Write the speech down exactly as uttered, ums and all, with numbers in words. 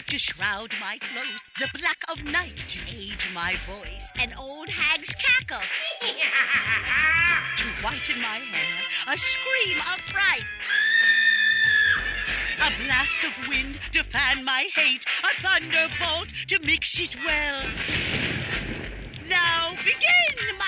to shroud my clothes, the black of night to age my voice, an old hag's cackle to whiten my hair, a scream of fright, a blast of wind to fan my hate, a thunderbolt to mix it well. Now begin